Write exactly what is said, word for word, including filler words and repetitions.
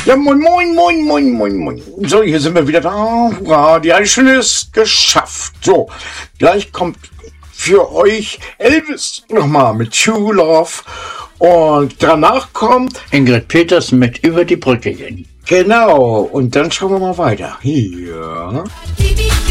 Ja, moin, moin, moin, moin, moin, moin. So, hier sind wir wieder da. Hurra, die Eilstunde ist geschafft. So, gleich kommt für euch Elvis nochmal mit True Love. Und danach kommt Ingrid Petersen mit Über die Brücke gehen. Genau, und dann schauen wir mal weiter. Hier.